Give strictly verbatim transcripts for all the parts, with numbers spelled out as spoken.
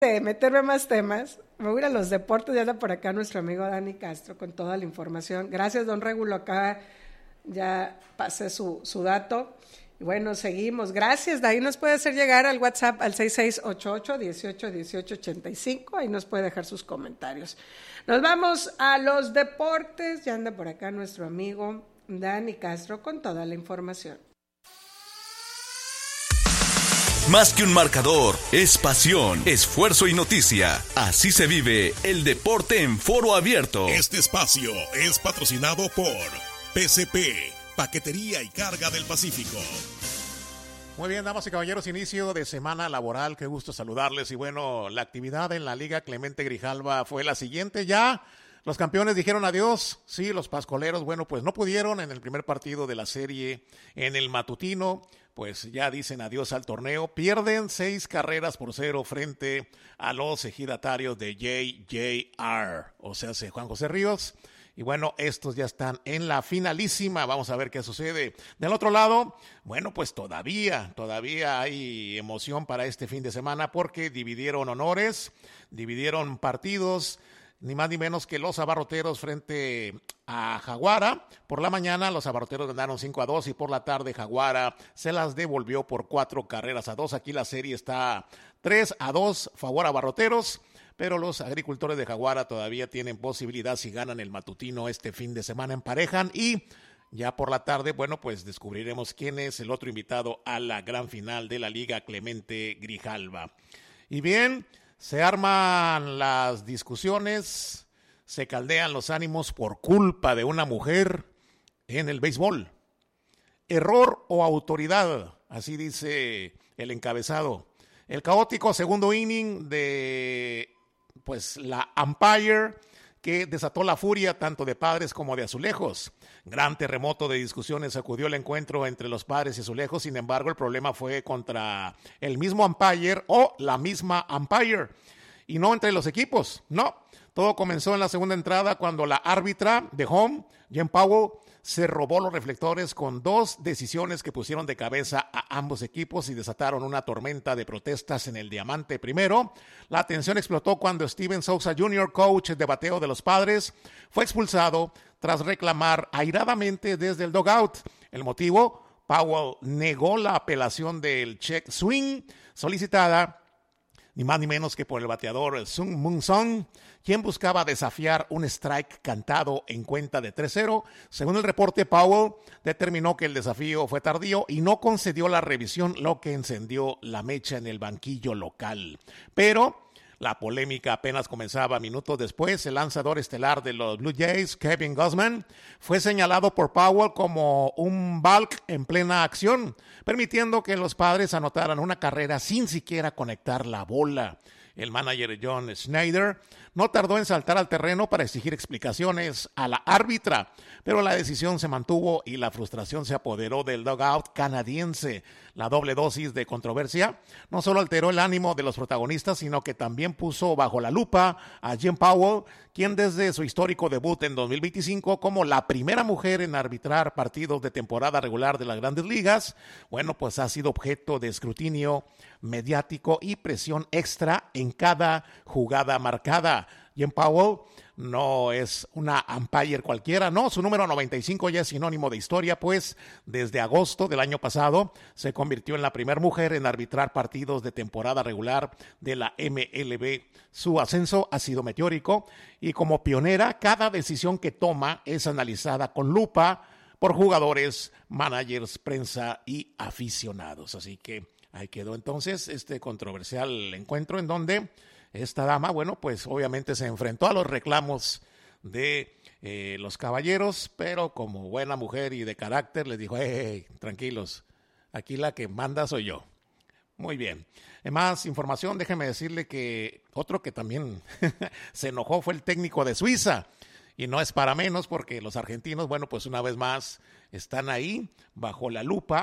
de meterme más temas, me voy a ir a los deportes. Ya anda por acá nuestro amigo Dani Castro con toda la información. Gracias, don Regulo, acá ya pasé su, su dato. Y bueno, seguimos. Gracias. De ahí nos puede hacer llegar al WhatsApp al seis seis ocho ocho, dieciocho, dieciocho, ochenta y cinco. Ahí nos puede dejar sus comentarios. Nos vamos a los deportes. Ya anda por acá nuestro amigo Dani Castro con toda la información. Más que un marcador, es pasión, esfuerzo y noticia. Así se vive el deporte en Foro Abierto. Este espacio es patrocinado por P C P, Paquetería y Carga del Pacífico. Muy bien, damas y caballeros, inicio de semana laboral, qué gusto saludarles. Y bueno, la actividad en la Liga Clemente Grijalva fue la siguiente ya. Los campeones dijeron adiós, sí, los pascoleros, bueno, pues no pudieron en el primer partido de la serie en el matutino, pues ya dicen adiós al torneo, pierden seis carreras por cero frente a los ejidatarios de J J R, o sea, Juan José Ríos. Y bueno, estos ya están en la finalísima, vamos a ver qué sucede. Del otro lado, bueno, pues todavía, todavía hay emoción para este fin de semana porque dividieron honores, dividieron partidos, ni más ni menos que los abarroteros frente a Jaguara. Por la mañana los abarroteros ganaron cinco a dos y por la tarde Jaguara se las devolvió por cuatro carreras a dos. Aquí la serie está tres a dos favor a abarroteros, pero los agricultores de Jaguara todavía tienen posibilidad si ganan el matutino este fin de semana, emparejan y ya por la tarde, bueno, pues descubriremos quién es el otro invitado a la gran final de la Liga Clemente Grijalva. Y bien, se arman las discusiones, se caldean los ánimos por culpa de una mujer en el béisbol. Error o autoridad, así dice el encabezado. El caótico segundo inning de pues la umpire que desató la furia tanto de Padres como de Azulejos. Gran terremoto de discusiones sacudió el encuentro entre los Padres y Azulejos, sin embargo el problema fue contra el mismo umpire o la misma umpire y no entre los equipos, no. Todo comenzó en la segunda entrada cuando la árbitra de home, Jen Powell, se robó los reflectores con dos decisiones que pusieron de cabeza a ambos equipos y desataron una tormenta de protestas en el diamante. Primero, la tensión explotó cuando Steven Souza junior, coach de bateo de los Padres, fue expulsado tras reclamar airadamente desde el dugout. El motivo, Powell negó la apelación del check swing solicitada ni más ni menos que por el bateador Sung Moon Song, quien buscaba desafiar un strike cantado en cuenta de tres cero. Según el reporte, Powell determinó que el desafío fue tardío y no concedió la revisión, lo que encendió la mecha en el banquillo local. Pero la polémica apenas comenzaba. Minutos después, el lanzador estelar de los Blue Jays, Kevin Gausman, fue señalado por Powell como un balk en plena acción, permitiendo que los Padres anotaran una carrera sin siquiera conectar la bola. El manager John Schneider no tardó en saltar al terreno para exigir explicaciones a la árbitra, pero la decisión se mantuvo y la frustración se apoderó del dugout canadiense. La doble dosis de controversia no solo alteró el ánimo de los protagonistas, sino que también puso bajo la lupa a Jen Powell, quien desde su histórico debut en dos mil veinticinco como la primera mujer en arbitrar partidos de temporada regular de las Grandes Ligas, bueno, pues ha sido objeto de escrutinio mediático y presión extra en cada jugada marcada. Jen Powell no es una umpire cualquiera, no, su número noventa y cinco ya es sinónimo de historia, pues desde agosto del año pasado se convirtió en la primera mujer en arbitrar partidos de temporada regular de la M L B. Su ascenso ha sido meteórico y como pionera, cada decisión que toma es analizada con lupa por jugadores, managers, prensa y aficionados. Así que ahí quedó entonces este controversial encuentro en donde esta dama, bueno, pues obviamente se enfrentó a los reclamos de eh, los caballeros, pero como buena mujer y de carácter les dijo, hey, hey, tranquilos, aquí la que manda soy yo. Muy bien. Más información, déjeme decirle que otro que también se enojó fue el técnico de Suiza. Y no es para menos porque los argentinos, bueno, pues una vez más están ahí bajo la lupa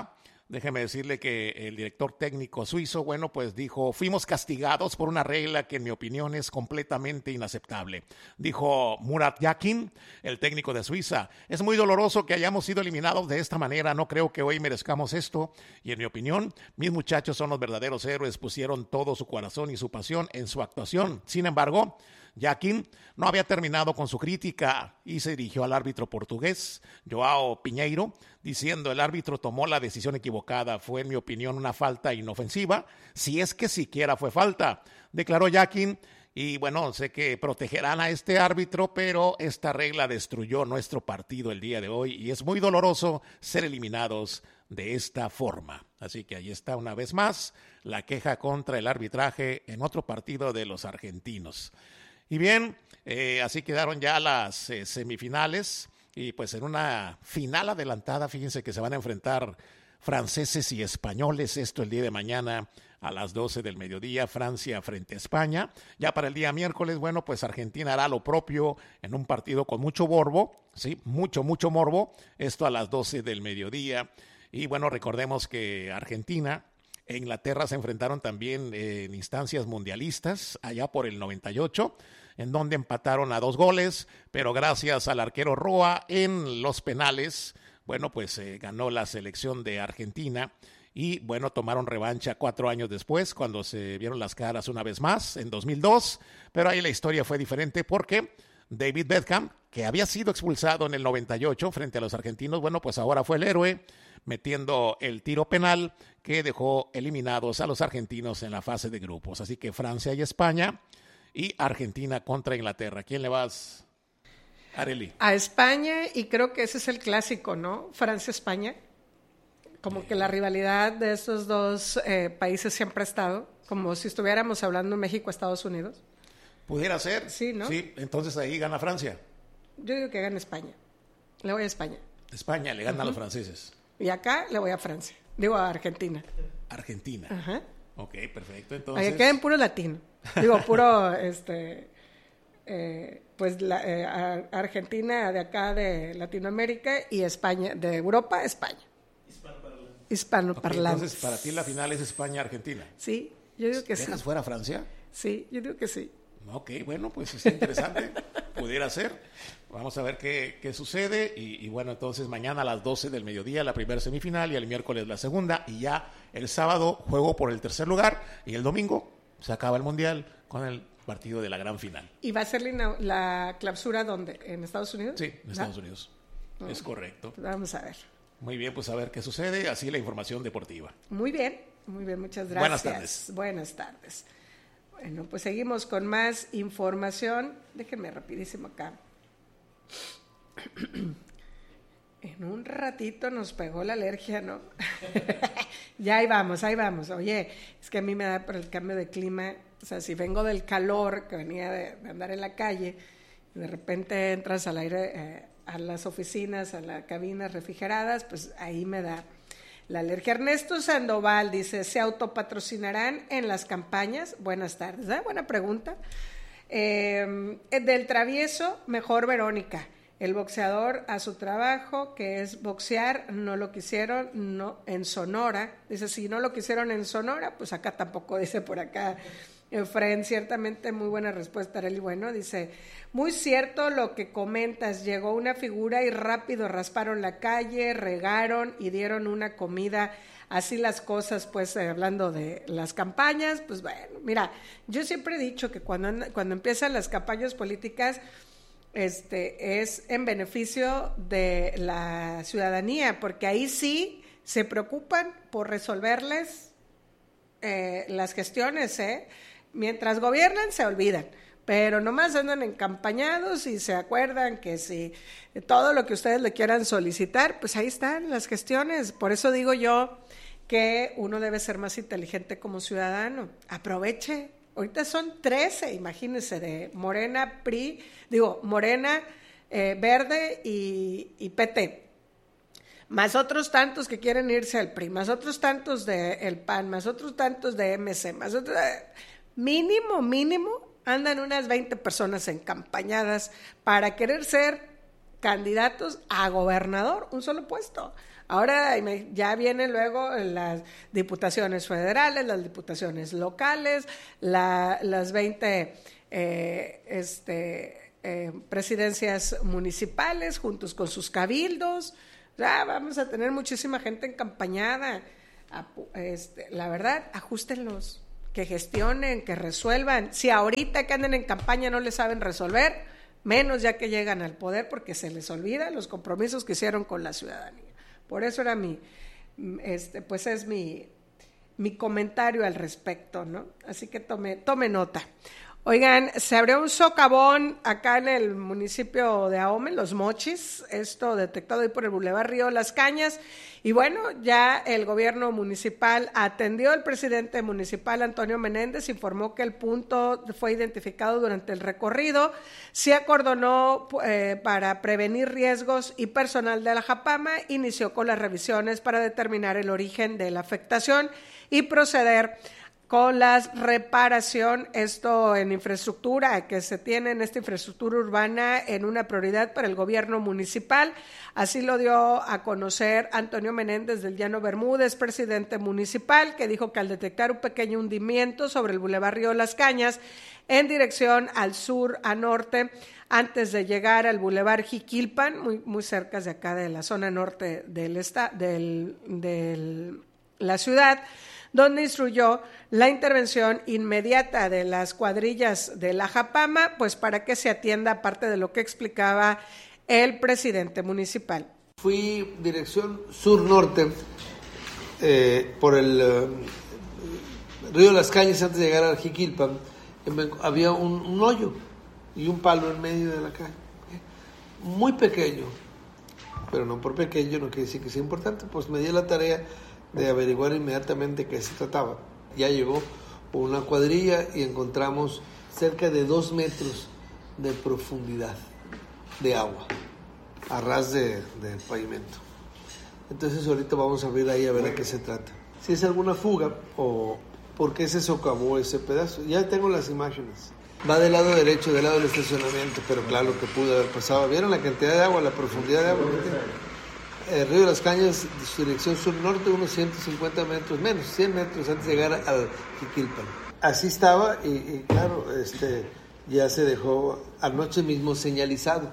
Déjeme decirle que el director técnico suizo, bueno, pues dijo, fuimos castigados por una regla que en mi opinión es completamente inaceptable. Dijo Murat Yakin, el técnico de Suiza, es muy doloroso que hayamos sido eliminados de esta manera, no creo que hoy merezcamos esto. Y en mi opinión, mis muchachos son los verdaderos héroes, pusieron todo su corazón y su pasión en su actuación. Sin embargo, Yakin no había terminado con su crítica y se dirigió al árbitro portugués, Joao Pinheiro, diciendo el árbitro tomó la decisión equivocada, fue en mi opinión una falta inofensiva, si es que siquiera fue falta, declaró Yakin. Y bueno, sé que protegerán a este árbitro, pero esta regla destruyó nuestro partido el día de hoy y es muy doloroso ser eliminados de esta forma. Así que ahí está una vez más la queja contra el arbitraje en otro partido de los argentinos. Y bien, eh, así quedaron ya las eh, semifinales y pues en una final adelantada, fíjense que se van a enfrentar franceses y españoles, esto el día de mañana a las doce del mediodía, Francia frente a España. Ya para el día miércoles, bueno, pues Argentina hará lo propio en un partido con mucho morbo, sí, mucho, mucho morbo, esto a las doce del mediodía. Y bueno, recordemos que Argentina e Inglaterra se enfrentaron también eh, en instancias mundialistas, allá por el noventa y ocho, en donde empataron a dos goles, pero gracias al arquero Roa en los penales, bueno, pues eh, ganó la selección de Argentina y, bueno, tomaron revancha cuatro años después, cuando se vieron las caras una vez más, en dos mil dos, pero ahí la historia fue diferente porque David Beckham, que había sido expulsado en el noventa y ocho frente a los argentinos, bueno, pues ahora fue el héroe, metiendo el tiro penal que dejó eliminados a los argentinos en la fase de grupos. Así que Francia y España y Argentina contra Inglaterra. ¿Quién le vas, Arely? A España, y creo que ese es el clásico, ¿no? Francia-España. Como que la rivalidad de estos dos eh, países siempre ha estado, como si estuviéramos hablando México-Estados Unidos. Pudiera ser. Sí, ¿no? Sí, entonces ahí gana Francia. Yo digo que gana España. Le voy a España. España le gana uh-huh. a los franceses. Y acá le voy a Francia. Digo a Argentina. Argentina. Ajá. Ok, perfecto. Entonces... Oye, queden puro latino. Digo, puro, este... Eh, pues la, eh, Argentina de acá de Latinoamérica y España, de Europa, España. Hispanoparlante. Hispanoparlante. Okay, entonces, para ti la final es España-Argentina. Sí, yo digo que sí. ¿Dejas fuera Francia? Sí, yo digo que sí. Ok, bueno, pues está interesante. Pudiera ser. Vamos a ver qué, qué sucede. Y, y bueno, entonces mañana a las doce del mediodía la primera semifinal y el miércoles la segunda. Y ya el sábado juego por el tercer lugar. Y el domingo se acaba el Mundial con el partido de la gran final. ¿Y va a ser la, la clausura dónde? ¿En Estados Unidos? Sí, en Estados ¿Ah? Unidos. No. Es correcto. Vamos a ver. Muy bien, pues a ver qué sucede. Así la información deportiva. Muy bien, muy bien, muchas gracias. Buenas tardes. Buenas tardes. Bueno, pues seguimos con más información. Déjenme rapidísimo acá. En un ratito nos pegó la alergia, ¿no? Ya ahí vamos, ahí vamos. Oye, es que a mí me da por el cambio de clima. O sea, si vengo del calor que venía de, de andar en la calle y de repente entras al aire, eh, a las oficinas, a las cabinas refrigeradas, pues ahí me da la alergia. Ernesto Sandoval dice, ¿se autopatrocinarán en las campañas? Buenas tardes. ¿Eh? Buena pregunta. Eh, del travieso, mejor Verónica. El boxeador a su trabajo, que es boxear, no lo quisieron no en Sonora. Dice, si no lo quisieron en Sonora, pues acá tampoco, dice por acá Efraín. Ciertamente muy buena respuesta, Arely. Bueno, dice, muy cierto lo que comentas, llegó una figura y rápido rasparon la calle, regaron y dieron una comida. Así las cosas, pues eh, hablando de las campañas, pues bueno, mira, yo siempre he dicho que cuando, cuando empiezan las campañas políticas, este es en beneficio de la ciudadanía, porque ahí sí se preocupan por resolverles eh, las gestiones, ¿eh? Mientras gobiernan se olvidan, pero nomás andan encampañados y se acuerdan que si todo lo que ustedes le quieran solicitar, pues ahí están las gestiones. Por eso digo yo que uno debe ser más inteligente como ciudadano. Aproveche. Ahorita son trece, imagínense, de Morena, P R I, digo, Morena, eh, Verde y, y P T. Más otros tantos que quieren irse al P R I, más otros tantos del P A N, más otros tantos de M C, más otros... Eh, mínimo, mínimo, andan unas veinte personas encampañadas para querer ser candidatos a gobernador, un solo puesto. Ahora ya vienen luego las diputaciones federales, las diputaciones locales, la, las veinte eh, este, eh, presidencias municipales juntos con sus cabildos. Ya vamos a tener muchísima gente encampañada. Este, la verdad, ajustenlos, que gestionen, que resuelvan. Si ahorita que andan en campaña no le saben resolver, menos ya que llegan al poder, porque se les olvida los compromisos que hicieron con la ciudadanía. Por eso era mi, este, pues es mi, mi comentario al respecto, ¿no? Así que tome, tome nota. Oigan, se abrió un socavón acá en el municipio de Ahome, Los Mochis, esto detectado ahí por el Boulevard Río Las Cañas, y bueno, ya el gobierno municipal atendió, el presidente municipal Antonio Menéndez informó que el punto fue identificado durante el recorrido, se acordonó eh, para prevenir riesgos y personal de la Japama inició con las revisiones para determinar el origen de la afectación y proceder con la reparación, esto en infraestructura, que se tiene en esta infraestructura urbana en una prioridad para el gobierno municipal. Así lo dio a conocer Antonio Menéndez del Llano Bermúdez, presidente municipal, que dijo que al detectar un pequeño hundimiento sobre el Boulevard Río Las Cañas, en dirección al sur a norte, antes de llegar al Boulevard Jiquilpan, muy, muy cerca de acá de la zona norte del esta, del, del, la ciudad, donde instruyó la intervención inmediata de las cuadrillas de la Japama, pues para que se atienda parte de lo que explicaba el presidente municipal. Fui dirección sur-norte eh, por el eh, río Las Cañas antes de llegar al Jiquilpan. Había un, un hoyo y un palo en medio de la calle, muy pequeño, pero no por pequeño no quiere decir que sea importante. Pues me di la tarea de averiguar inmediatamente qué se trataba. Ya llegó una cuadrilla y encontramos cerca de dos metros de profundidad de agua a ras de, de pavimento. Entonces ahorita vamos a ver ahí a ver de qué se trata. Si es alguna fuga o por qué se socavó ese pedazo. Ya tengo las imágenes. Va del lado derecho, del lado del estacionamiento, pero claro que pudo haber pasado. ¿Vieron la cantidad de agua, la profundidad de agua que tiene? El río de Las Cañas, su dirección sur-norte, unos ciento cincuenta metros, menos, cien metros antes de llegar al Jiquilpan. Así estaba y, y claro, este, ya se dejó anoche mismo señalizado.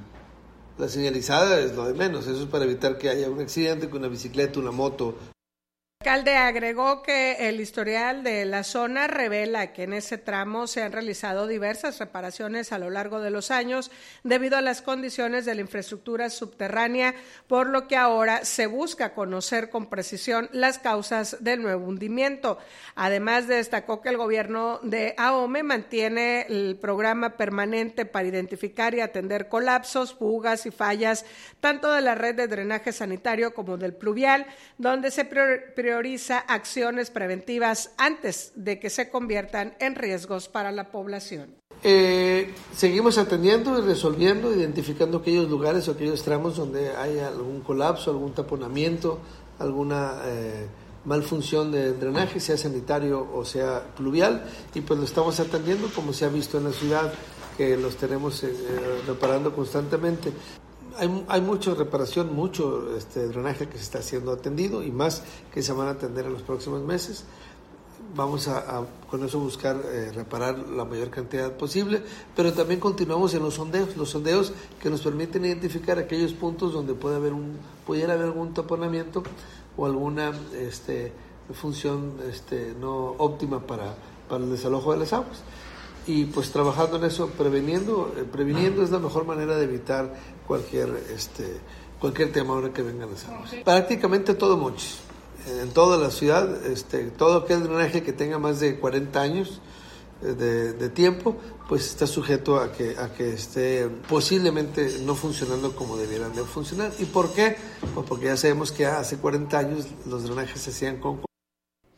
La señalizada es lo de menos, eso es para evitar que haya un accidente con una bicicleta, una moto. El alcalde agregó que el historial de la zona revela que en ese tramo se han realizado diversas reparaciones a lo largo de los años debido a las condiciones de la infraestructura subterránea, por lo que ahora se busca conocer con precisión las causas del nuevo hundimiento. Además, destacó que el gobierno de Ahome mantiene el programa permanente para identificar y atender colapsos, fugas y fallas, tanto de la red de drenaje sanitario como del pluvial, donde se prioriza prioriza acciones preventivas antes de que se conviertan en riesgos para la población. Eh, seguimos atendiendo y resolviendo, identificando aquellos lugares o aquellos tramos donde hay algún colapso, algún taponamiento, alguna eh, malfunción de drenaje, sea sanitario o sea pluvial, y pues lo estamos atendiendo como se ha visto en la ciudad, que los tenemos eh, reparando constantemente. Hay, hay mucha reparación, mucho este, drenaje que se está siendo atendido y más que se van a atender en los próximos meses. Vamos a, a con eso buscar eh, reparar la mayor cantidad posible, pero también continuamos en los sondeos, los sondeos que nos permiten identificar aquellos puntos donde puede haber un, pudiera haber algún taponamiento o alguna este, función este, no óptima para, para el desalojo de las aguas. Y pues trabajando en eso, preveniendo, eh, previniendo es la mejor manera de evitar cualquier este cualquier tema ahora que vengan las aguas. Prácticamente todo Mochis, en toda la ciudad, este todo aquel drenaje que tenga más de cuarenta años de, de tiempo, pues está sujeto a que a que esté posiblemente no funcionando como debieran de funcionar. ¿Y por qué? Pues porque ya sabemos que hace cuarenta años los drenajes se hacían con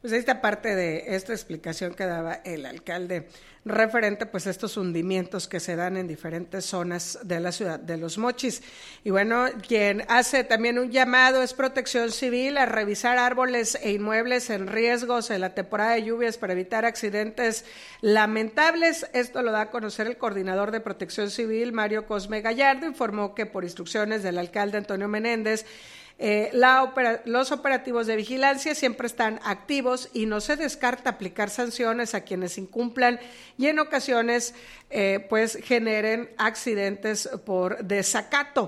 Pues esta parte de esta explicación que daba el alcalde referente pues a estos hundimientos que se dan en diferentes zonas de la ciudad de Los Mochis. Y bueno, quien hace también un llamado es Protección Civil a revisar árboles e inmuebles en riesgos en la temporada de lluvias para evitar accidentes lamentables. Esto lo da a conocer el coordinador de Protección Civil, Mario Cosme Gallardo, informó que por instrucciones del alcalde Antonio Menéndez, Eh, la opera, los operativos de vigilancia siempre están activos y no se descarta aplicar sanciones a quienes incumplan y en ocasiones eh, pues generen accidentes por desacato.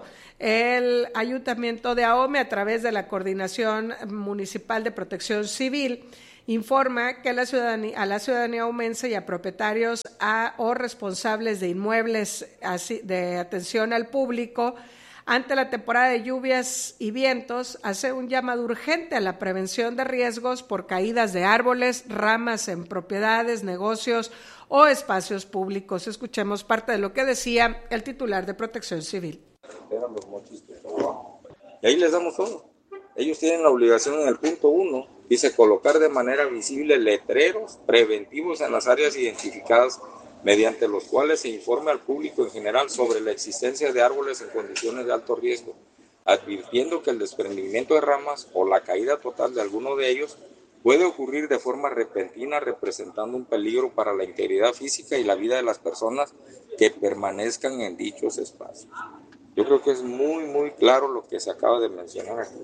El Ayuntamiento de Ahome, a través de la Coordinación Municipal de Protección Civil, informa que la ciudadanía, a la ciudadanía ahumense y a propietarios a, o responsables de inmuebles así, de atención al público ante la temporada de lluvias y vientos, hace un llamado urgente a la prevención de riesgos por caídas de árboles, ramas en propiedades, negocios o espacios públicos. Escuchemos parte de lo que decía el titular de Protección Civil. Eran los mochis que trabajan. Y ahí les damos todo. Ellos tienen la obligación en el punto uno, dice colocar de manera visible letreros preventivos en las áreas identificadas mediante los cuales se informe al público en general sobre la existencia de árboles en condiciones de alto riesgo, advirtiendo que el desprendimiento de ramas o la caída total de alguno de ellos puede ocurrir de forma repentina, representando un peligro para la integridad física y la vida de las personas que permanezcan en dichos espacios. Yo creo que es muy, muy claro lo que se acaba de mencionar aquí.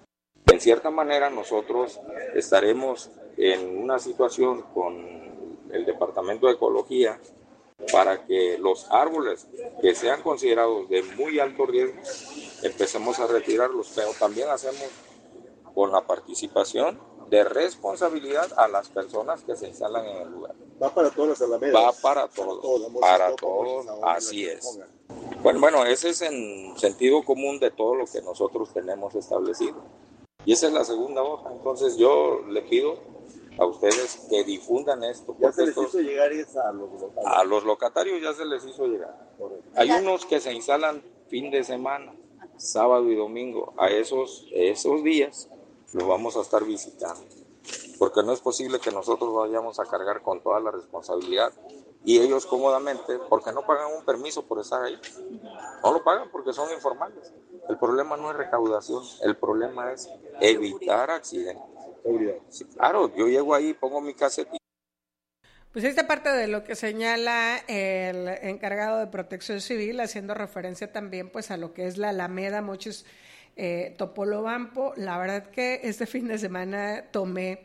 En cierta manera, nosotros estaremos en una situación con el Departamento de Ecología para que los árboles que sean considerados de muy alto riesgo empecemos a retirarlos, pero también hacemos con la participación de responsabilidad a las personas que se instalan en el lugar. Va para todas las alamedas. Va para todos, para todos, así es. Bueno, bueno, ese es en sentido común de todo lo que nosotros tenemos establecido. Y esa es la segunda hoja. Entonces yo le pido a ustedes que difundan esto. Ya se les estos, hizo llegar esa a los locatarios. A los locatarios ya se les hizo llegar. Hay unos que se instalan fin de semana, sábado y domingo. A esos, esos días los vamos a estar visitando. Porque no es posible que nosotros vayamos a cargar con toda la responsabilidad y ellos cómodamente, porque no pagan un permiso por estar ahí. No lo pagan porque son informales. El problema no es recaudación, el problema es evitar accidentes. Sí, claro, yo llego ahí, pongo mi casetilla. Pues esta parte de lo que señala el encargado de Protección Civil, haciendo referencia también pues a lo que es la Alameda Mochis eh, Topolobampo. La verdad que este fin de semana tomé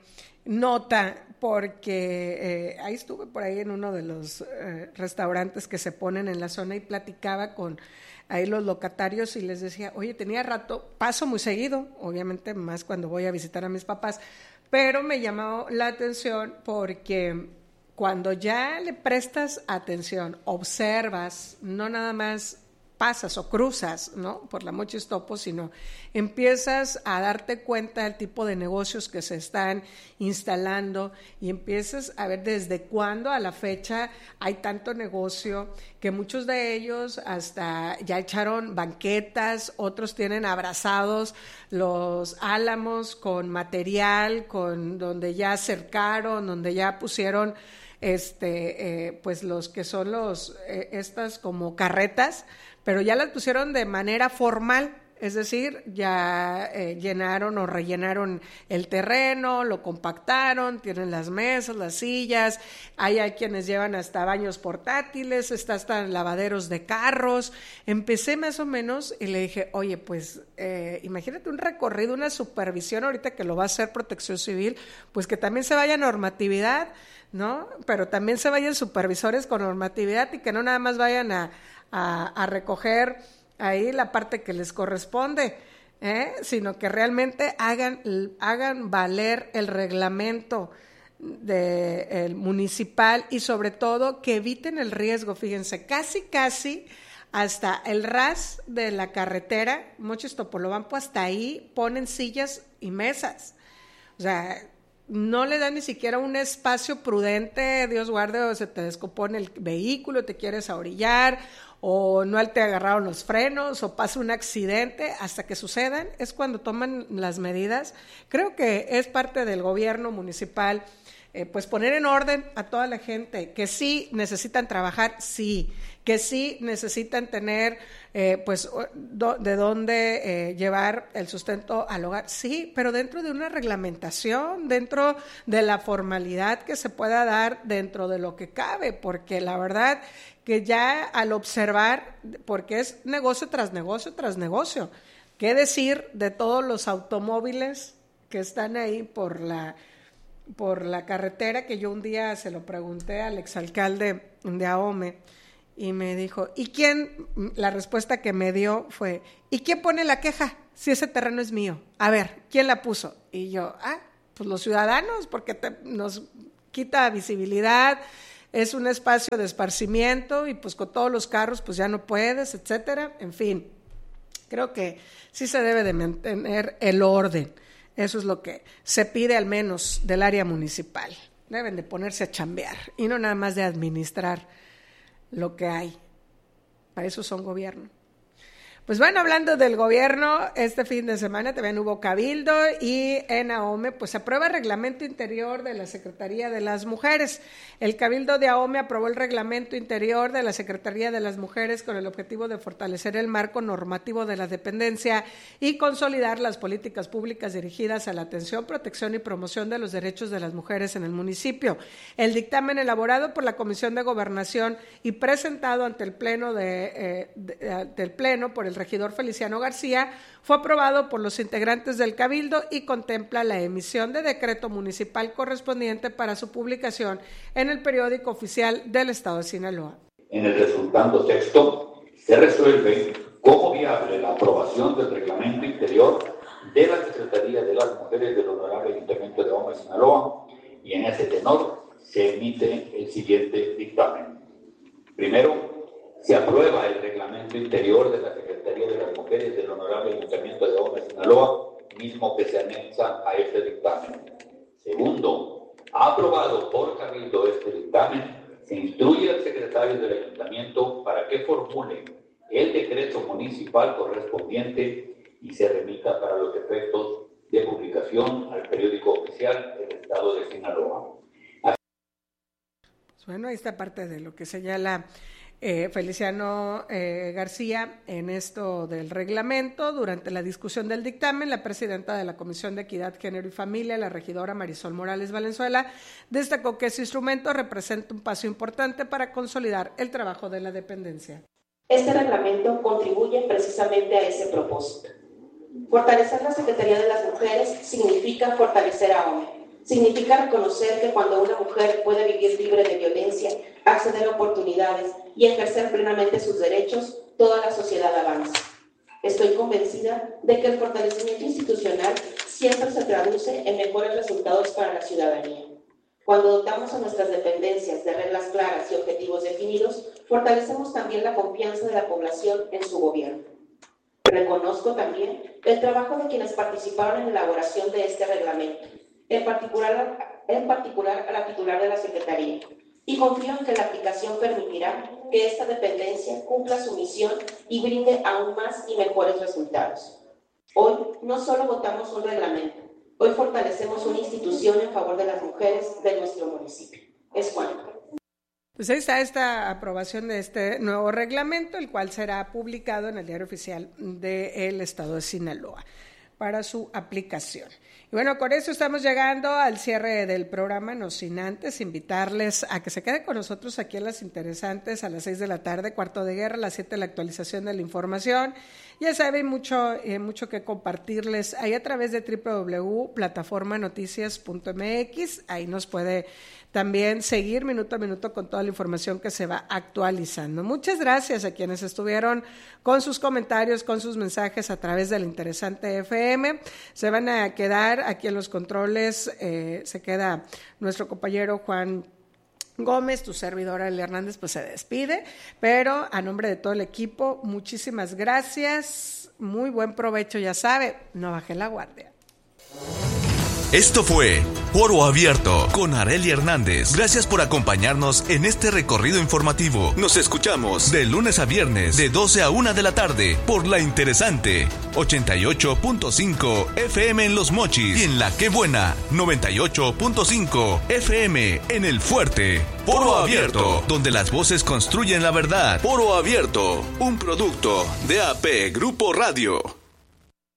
nota porque eh, ahí estuve por ahí en uno de los eh, restaurantes que se ponen en la zona y platicaba con ahí los locatarios y les decía, oye, tenía rato, paso muy seguido, obviamente más cuando voy a visitar a mis papás, pero me llamó la atención porque cuando ya le prestas atención, observas, no nada más pasas o cruzas, ¿no?, por la Mochis Topo, sino empiezas a darte cuenta del tipo de negocios que se están instalando y empiezas a ver desde cuándo a la fecha hay tanto negocio que muchos de ellos hasta ya echaron banquetas, otros tienen abrazados los álamos con material, con donde ya cercaron, donde ya pusieron este, eh, pues los que son los eh, estas como carretas, pero ya las pusieron de manera formal, es decir, ya eh, llenaron o rellenaron el terreno, lo compactaron, tienen las mesas, las sillas, hay, hay quienes llevan hasta baños portátiles, está hasta lavaderos de carros. Empecé más o menos y le dije, oye, pues eh, imagínate un recorrido, una supervisión ahorita que lo va a hacer Protección Civil, pues que también se vaya normatividad, ¿no? Pero también se vayan supervisores con normatividad y que no nada más vayan a A, a recoger ahí la parte que les corresponde, ¿eh? Sino que realmente hagan, hagan valer el reglamento de, el municipal y sobre todo que eviten el riesgo. Fíjense, casi casi hasta el ras de la carretera, Mochis Topolobampo, hasta ahí ponen sillas y mesas. O sea, no le dan ni siquiera un espacio prudente, Dios guarde, o se te descompone el vehículo, te quieres ahorillar, o no te agarraron los frenos, o pasa un accidente, hasta que sucedan, es cuando toman las medidas. Creo que es parte del gobierno municipal, eh, pues poner en orden a toda la gente, que sí necesitan trabajar, sí, que sí necesitan tener, eh, pues, do, de dónde eh, llevar el sustento al hogar, sí, pero dentro de una reglamentación, dentro de la formalidad que se pueda dar dentro de lo que cabe, porque la verdad que ya al observar, porque es negocio tras negocio tras negocio, qué decir de todos los automóviles que están ahí por la, por la carretera, que yo un día se lo pregunté al exalcalde de Ahome, y me dijo, ¿y quién? La respuesta que me dio fue, ¿y quién pone la queja si ese terreno es mío? A ver, ¿quién la puso? Y yo, ah, pues los ciudadanos, porque te, nos quita visibilidad, es un espacio de esparcimiento y pues con todos los carros pues ya no puedes, etcétera. En fin, creo que sí se debe de mantener el orden. Eso es lo que se pide al menos del área municipal. Deben de ponerse a chambear y no nada más de administrar lo que hay. Para eso son gobierno. Pues bueno, hablando del gobierno, este fin de semana también hubo cabildo y en Ahome pues se aprueba el reglamento interior de la Secretaría de las Mujeres. El cabildo de Ahome aprobó el reglamento interior de la Secretaría de las Mujeres con el objetivo de fortalecer el marco normativo de la dependencia y consolidar las políticas públicas dirigidas a la atención, protección y promoción de los derechos de las mujeres en el municipio. El dictamen elaborado por la Comisión de Gobernación y presentado ante el Pleno de, eh, de, ante el Pleno por el regidor Feliciano García, fue aprobado por los integrantes del Cabildo y contempla la emisión de decreto municipal correspondiente para su publicación en el periódico oficial del Estado de Sinaloa. En el resultando texto se resuelve como viable la aprobación del reglamento interior de la Secretaría de las Mujeres del Honorable Ayuntamiento de Ahome, Sinaloa, y en ese tenor se emite el siguiente dictamen. Primero, se aprueba el reglamento interior de la Secretaría de las Mujeres del Honorable Ayuntamiento de Ahome, Sinaloa, mismo que se anexa a este dictamen. Segundo, aprobado por Cabildo este dictamen, se instruye al secretario del Ayuntamiento para que formule el decreto municipal correspondiente y se remita para los efectos de publicación al periódico oficial del Estado de Sinaloa. Pues bueno, ahí está parte de lo que señala Eh, Feliciano eh, García en esto del reglamento. Durante la discusión del dictamen, la presidenta de la Comisión de Equidad, Género y Familia, la regidora Marisol Morales Valenzuela, destacó que ese instrumento representa un paso importante para consolidar el trabajo de la dependencia. Este reglamento contribuye precisamente a ese propósito. Fortalecer la Secretaría de las Mujeres significa fortalecer a Ahome. Significa reconocer que cuando una mujer puede vivir libre de violencia, acceder a oportunidades y ejercer plenamente sus derechos, toda la sociedad avanza. Estoy convencida de que el fortalecimiento institucional siempre se traduce en mejores resultados para la ciudadanía. Cuando dotamos a nuestras dependencias de reglas claras y objetivos definidos, fortalecemos también la confianza de la población en su gobierno. Reconozco también el trabajo de quienes participaron en la elaboración de este reglamento, en particular, en particular a la titular de la Secretaría, y confío en que la aplicación permitirá que esta dependencia cumpla su misión y brinde aún más y mejores resultados. Hoy no solo votamos un reglamento, hoy fortalecemos una institución en favor de las mujeres de nuestro municipio. Es cuanto. Pues ahí está esta aprobación de este nuevo reglamento, el cual será publicado en el Diario Oficial del Estado de Sinaloa para su aplicación. Y bueno, con eso estamos llegando al cierre del programa, no sin antes invitarles a que se queden con nosotros aquí en Las Interesantes a las seis de la tarde, Cuarto de Guerra, a las siete la actualización de la información. Ya saben, mucho, eh, mucho que compartirles ahí a través de doble u doble u doble u punto plataforma noticias punto m x. Ahí nos puede también seguir minuto a minuto con toda la información que se va actualizando. Muchas gracias a quienes estuvieron con sus comentarios, con sus mensajes a través del Interesante F M. Se van a quedar aquí en los controles, eh, se queda nuestro compañero Juan Gómez, tu servidora Elia Hernández, pues se despide, pero a nombre de todo el equipo, muchísimas gracias, muy buen provecho, ya sabe, no baje la guardia. Esto fue Foro Abierto con Arely Hernández. Gracias por acompañarnos en este recorrido informativo. Nos escuchamos de lunes a viernes de doce a una de la tarde por La Interesante ochenta y ocho punto cinco F M en Los Mochis y en La Qué Buena noventa y ocho punto cinco F M en El Fuerte. Foro Abierto, donde las voces construyen la verdad. Foro Abierto, un producto de A P Grupo Radio.